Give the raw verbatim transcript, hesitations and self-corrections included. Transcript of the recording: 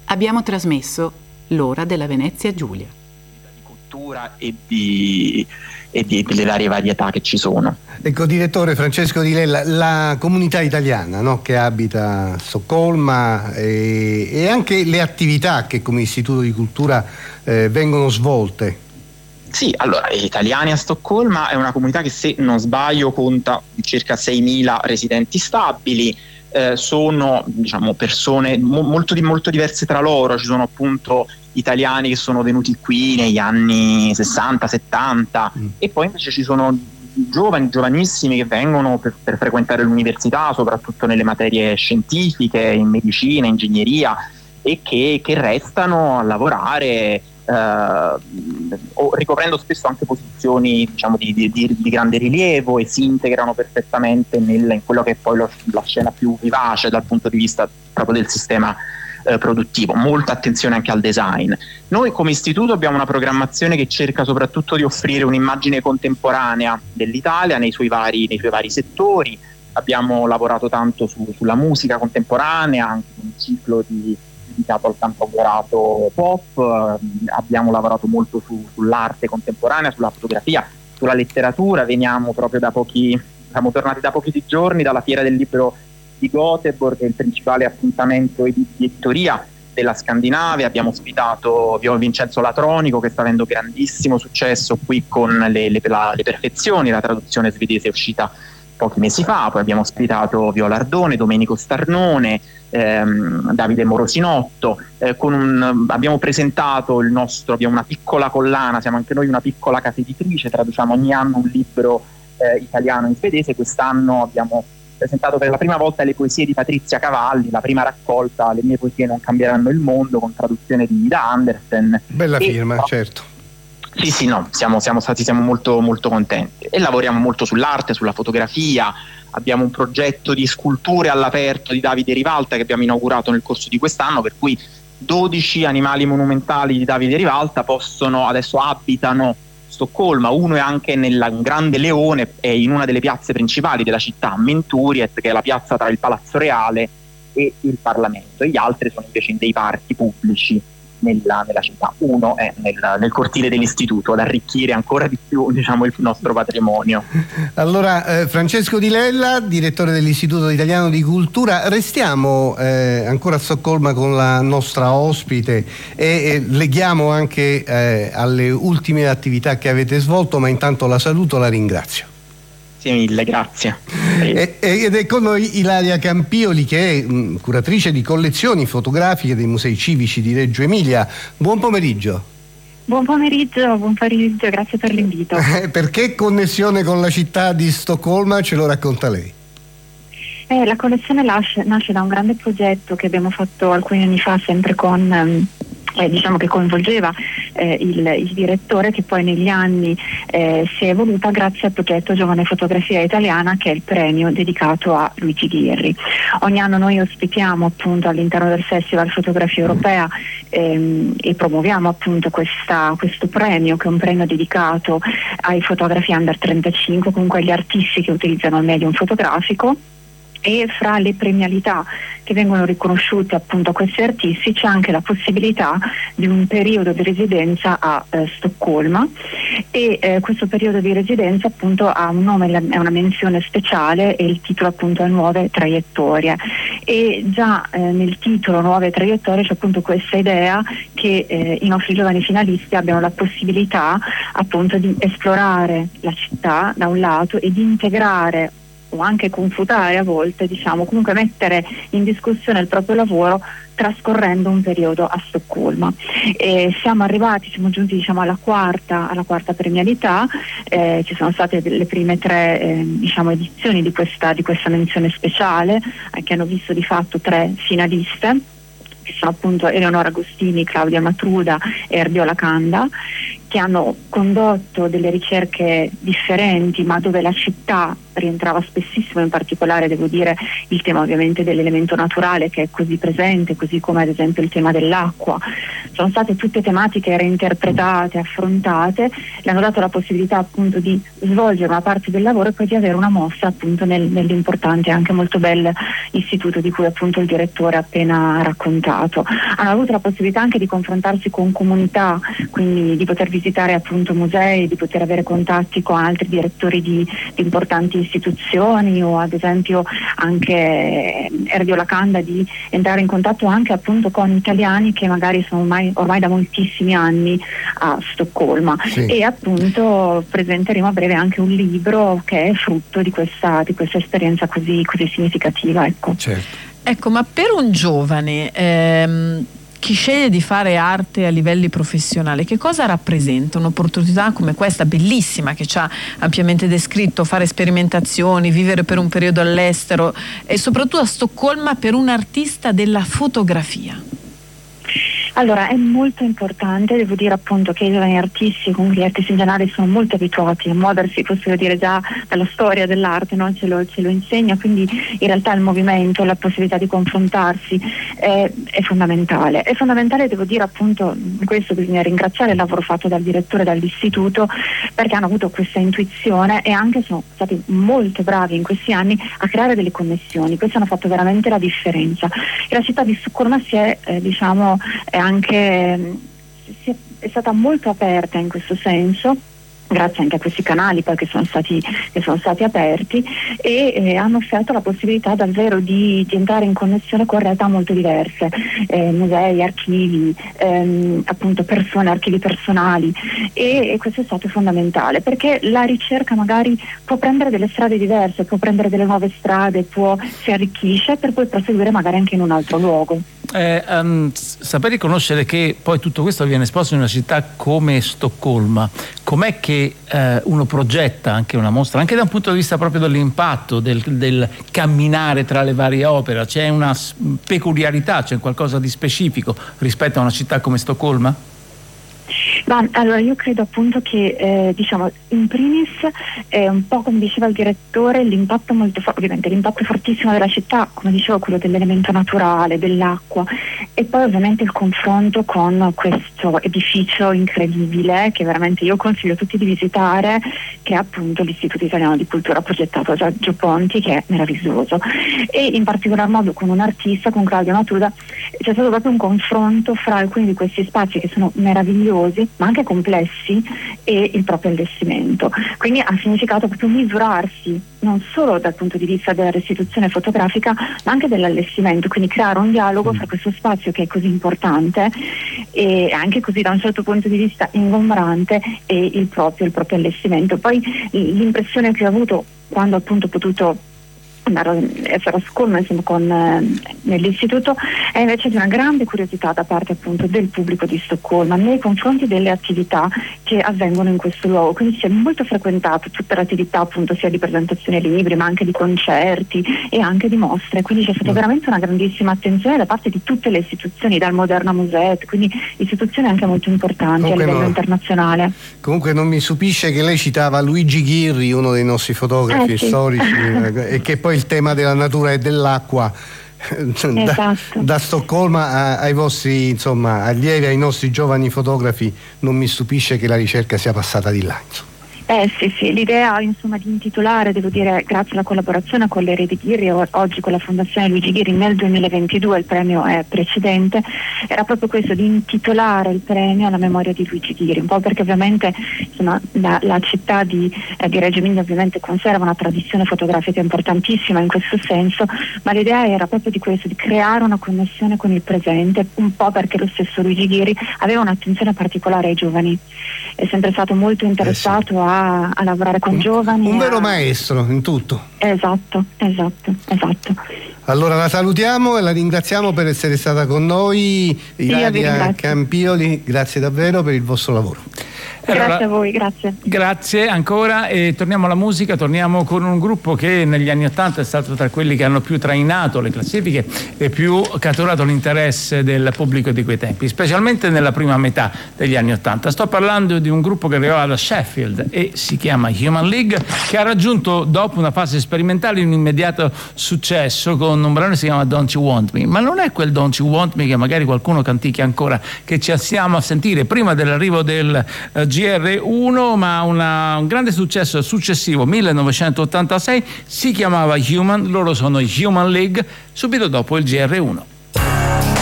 Abbiamo trasmesso L'ora della Venezia Giulia. Di cultura e di, e di, delle varie varietà che ci sono. Ecco, direttore Francesco Di Lella, la comunità italiana, no, che abita a Stoccolma e, e anche le attività che come Istituto di Cultura eh, vengono svolte. Sì, allora, gli italiani a Stoccolma è una comunità che, se non sbaglio, conta circa seimila residenti stabili. Eh, sono, diciamo, persone mo- molto, di, molto diverse tra loro. Ci sono appunto italiani che sono venuti qui negli anni sessanta settanta mm. e poi invece ci sono giovani, giovanissimi che vengono per, per frequentare l'università, soprattutto nelle materie scientifiche, in medicina, ingegneria, e che, che restano a lavorare Uh, ricoprendo spesso anche posizioni, diciamo, di, di, di grande rilievo, e si integrano perfettamente nel, in quello che è poi lo, la scena più vivace dal punto di vista proprio del sistema uh, produttivo. Molta attenzione anche al design. Noi come istituto abbiamo una programmazione che cerca soprattutto di offrire un'immagine contemporanea dell'Italia nei suoi vari, nei suoi vari settori. Abbiamo lavorato tanto su, sulla musica contemporanea, anche con un ciclo di dedicato al cantautorato pop. Eh, abbiamo lavorato molto su, sull'arte contemporanea, sulla fotografia, sulla letteratura. Veniamo proprio da pochi, siamo tornati da pochi giorni dalla Fiera del Libro di Göteborg, che è il principale appuntamento di editoria della Scandinavia. Abbiamo ospitato Vincenzo Latronico, che sta avendo grandissimo successo qui con le, le, la, le perfezioni, la traduzione svedese è uscita pochi mesi fa. Poi abbiamo ospitato Viola Ardone, Domenico Starnone, ehm, Davide Morosinotto. Eh, con un, abbiamo presentato il nostro, abbiamo una piccola collana, siamo anche noi una piccola casa editrice, traduciamo ogni anno un libro eh, italiano in svedese. Quest'anno abbiamo presentato per la prima volta le poesie di Patrizia Cavalli, la prima raccolta Le mie poesie non cambieranno il mondo, con traduzione di Ida Andersen. Bella e, firma, no, certo. Sì, sì, no, siamo, siamo stati siamo molto, molto contenti, e lavoriamo molto sull'arte, sulla fotografia. Abbiamo un progetto di sculture all'aperto di Davide Rivalta che abbiamo inaugurato nel corso di quest'anno, per cui dodici animali monumentali di Davide Rivalta possono, adesso abitano Stoccolma. Uno è anche nel Grande Leone, è in una delle piazze principali della città, Menturiet, che è la piazza tra il Palazzo Reale e il Parlamento, e gli altri sono invece in dei parchi pubblici nella, nella città. Uno è nel, nel cortile dell'istituto, ad arricchire ancora di più, diciamo, il nostro patrimonio. Allora, eh, Francesco Di Lella, direttore dell'Istituto Italiano di Cultura, restiamo eh, ancora a Stoccolma con la nostra ospite e eh, leghiamo anche eh, alle ultime attività che avete svolto, ma intanto la saluto, la ringrazio. Grazie mille, grazie. E, ed è con noi Ilaria Campioli, che è mh, curatrice di collezioni fotografiche dei musei civici di Reggio Emilia. Buon pomeriggio. Buon pomeriggio, buon pomeriggio, grazie per l'invito. Eh, perché connessione con la città di Stoccolma? Ce lo racconta lei. Eh, la collezione nasce, nasce da un grande progetto che abbiamo fatto alcuni anni fa, sempre con... Um, Eh, diciamo che coinvolgeva eh, il, il direttore, che poi negli anni eh, si è evoluta grazie al progetto Giovane Fotografia Italiana, che è il premio dedicato a Luigi Ghirri. Ogni anno noi ospitiamo appunto all'interno del Festival Fotografia Europea ehm, e promuoviamo appunto questa, questo premio, che è un premio dedicato ai fotografi under trentacinque, comunque agli artisti che utilizzano il medium fotografico. E fra le premialità che vengono riconosciute appunto a questi artisti c'è anche la possibilità di un periodo di residenza a eh, Stoccolma, e eh, questo periodo di residenza appunto ha un nome, è una menzione speciale, e il titolo appunto è Nuove Traiettorie. E già eh, nel titolo Nuove Traiettorie c'è appunto questa idea che eh, i nostri giovani finalisti abbiano la possibilità appunto di esplorare la città da un lato e di integrare o anche confutare a volte, diciamo, comunque mettere in discussione il proprio lavoro trascorrendo un periodo a Stoccolma. E siamo arrivati, siamo giunti diciamo alla quarta, alla quarta premialità. Eh, ci sono state le prime tre eh, diciamo edizioni di questa, di questa menzione speciale, eh, che hanno visto di fatto tre finaliste, che sono appunto Eleonora Agostini, Claudia Matruda e Erdiola Canda, che hanno condotto delle ricerche differenti, ma dove la città rientrava spessissimo, in particolare devo dire il tema ovviamente dell'elemento naturale, che è così presente, così come ad esempio il tema dell'acqua. sono state tutte tematiche reinterpretate, affrontate, le hanno dato la possibilità appunto di svolgere una parte del lavoro e poi di avere una mossa appunto nel, nell'importante e anche molto bel istituto di cui appunto il direttore ha appena raccontato. Hanno avuto la possibilità anche di confrontarsi con comunità, quindi di poter visitare appunto musei, di poter avere contatti con altri direttori di, di importanti istituzioni, o ad esempio anche Erdio Lacanda di entrare in contatto anche appunto con italiani che magari sono ormai, ormai da moltissimi anni a Stoccolma. Sì. E appunto presenteremo a breve anche un libro che è frutto di questa, di questa esperienza così, così significativa. Ecco. Certo. Ecco, ma per un giovane ehm, chi sceglie di fare arte a livelli professionali, che cosa rappresenta un'opportunità come questa bellissima che ci ha ampiamente descritto, fare sperimentazioni, vivere per un periodo all'estero e soprattutto a Stoccolma per un artista della fotografia? Allora, è molto importante, devo dire appunto che i giovani artisti, comunque gli artisti in generale, sono molto abituati a muoversi, possiamo dire già dalla storia dell'arte, no? ce, lo, ce lo insegna, quindi in realtà il movimento, la possibilità di confrontarsi è, è fondamentale. È fondamentale, devo dire appunto, in questo bisogna ringraziare il lavoro fatto dal direttore dall'istituto, perché hanno avuto questa intuizione e anche sono stati molto bravi in questi anni a creare delle connessioni. Questi hanno fatto veramente la differenza. E la città di Stoccolma si è, eh, diciamo, è anche si è, è stata molto aperta in questo senso, grazie anche a questi canali poi che sono stati, che sono stati aperti e eh, hanno offerto la possibilità davvero di, di entrare in connessione con realtà molto diverse, eh, musei, archivi, ehm, appunto persone, archivi personali e, e questo è stato fondamentale, perché la ricerca magari può prendere delle strade diverse, può prendere delle nuove strade, può, si arricchisce per poi proseguire magari anche in un altro luogo. Eh, um, saper riconoscere che poi tutto questo viene esposto in una città come Stoccolma, com'è che eh, uno progetta anche una mostra, anche da un punto di vista proprio dell'impatto, del, del camminare tra le varie opere? C'è una peculiarità, c'è qualcosa di specifico rispetto a una città come Stoccolma? Ma, allora io credo appunto che eh, diciamo in primis eh, un po' come diceva il direttore, l'impatto molto forte, ovviamente l'impatto fortissimo della città, come dicevo, quello dell'elemento naturale, dell'acqua, e poi ovviamente il confronto con questo edificio incredibile che veramente io consiglio a tutti di visitare, che è appunto l'Istituto Italiano di Cultura progettato da Giorgio Ponti, che è meraviglioso, e in particolar modo con un artista, con Claudio Matuda, c'è stato proprio un confronto fra alcuni di questi spazi che sono meravigliosi ma anche complessi e il proprio allestimento. Quindi ha significato proprio misurarsi non solo dal punto di vista della restituzione fotografica ma anche dell'allestimento, quindi creare un dialogo fra questo spazio che è così importante e anche così da un certo punto di vista ingombrante e il proprio, il proprio allestimento. Poi l'impressione che ho avuto quando appunto ho potuto essere a Stoccolma insieme con eh, nell'istituto è invece di una grande curiosità da parte appunto del pubblico di Stoccolma nei confronti delle attività che avvengono in questo luogo, quindi si è molto frequentato tutta l'attività appunto sia di presentazione libri ma anche di concerti e anche di mostre, quindi c'è stata veramente una grandissima attenzione da parte di tutte le istituzioni, dal Moderna Museet, quindi istituzioni anche molto importanti comunque a livello no. internazionale. Comunque non mi stupisce che lei citava Luigi Ghirri, uno dei nostri fotografi eh, sì. storici e che poi il tema della natura e dell'acqua da, esatto. da Stoccolma a, ai vostri insomma allievi, ai nostri giovani fotografi, non mi stupisce che la ricerca sia passata di là. Eh sì sì, l'idea insomma di intitolare, devo dire grazie alla collaborazione con le Reti Ghirri e oggi con la Fondazione Luigi Ghirri nel duemilaventidue, il premio è precedente, era proprio questo, di intitolare il premio alla memoria di Luigi Ghirri, un po' perché ovviamente insomma la, la città di, eh, di Reggio Emilia ovviamente conserva una tradizione fotografica importantissima in questo senso, ma l'idea era proprio di questo, di creare una connessione con il presente, un po' perché lo stesso Luigi Ghirri aveva un'attenzione particolare ai giovani, è sempre stato molto interessato eh sì. a a lavorare con un, giovani. Un vero a... maestro in tutto. Esatto, esatto, esatto. Allora la salutiamo e la ringraziamo per essere stata con noi. Ilaria Campioli, grazie davvero per il vostro lavoro. Grazie allora, a voi, grazie. Grazie ancora e torniamo alla musica, torniamo con un gruppo che negli anni Ottanta è stato tra quelli che hanno più trainato le classifiche e più catturato l'interesse del pubblico di quei tempi, specialmente nella prima metà degli anni Ottanta. Sto parlando di un gruppo che arrivava da Sheffield e si chiama Human League, che ha raggiunto dopo una fase sperimentale un immediato successo con un brano che si chiama Don't You Want Me, ma non è quel Don't You Want Me che magari qualcuno canticchia ancora, che ci stiamo a sentire prima dell'arrivo del uh, G R uno, ma una, un grande successo successivo, millenovecentottantasei, si chiamava Human, loro sono i Human League, subito dopo il G R uno.